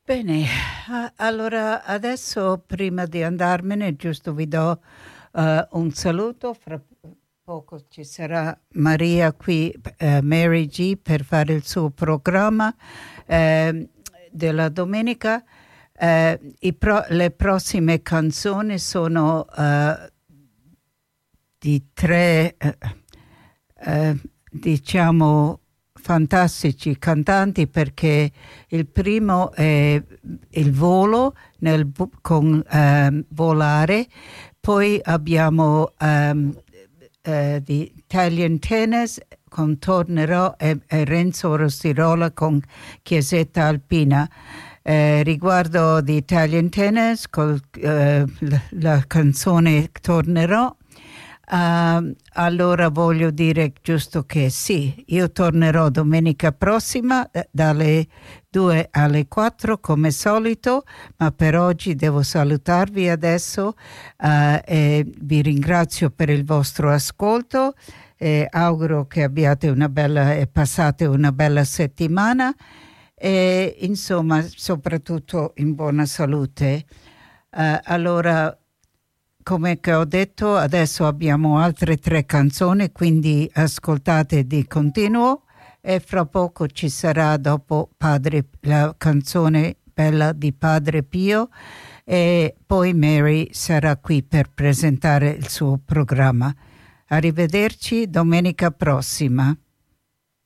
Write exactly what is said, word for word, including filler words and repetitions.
Bene, a- allora adesso prima di andarmene, giusto vi do eh, un saluto. Fra poco ci sarà Maria qui, eh, Mary G, per fare il suo programma eh, della domenica. Eh, i pro- le prossime canzoni sono eh, di tre, eh, eh, diciamo, fantastici cantanti, perché il primo è il volo nel bu- con ehm, volare, poi abbiamo ehm, eh, di Italian Tennis con Tornerò e, e Renzo Rostirola con Chiesetta Alpina. Eh, riguardo di Italian Tennis col, eh, la, la canzone Tornerò. Uh, allora voglio dire giusto che sì, io tornerò domenica prossima eh, dalle due alle quattro come solito, ma per oggi devo salutarvi adesso uh, e vi ringrazio per il vostro ascolto e auguro che abbiate una bella e passate una bella settimana e insomma soprattutto in buona salute. Uh, allora come che ho detto, adesso abbiamo altre tre canzoni, quindi ascoltate di continuo e fra poco ci sarà dopo Padre, la canzone bella di Padre Pio e poi Mary sarà qui per presentare il suo programma. Arrivederci domenica prossima.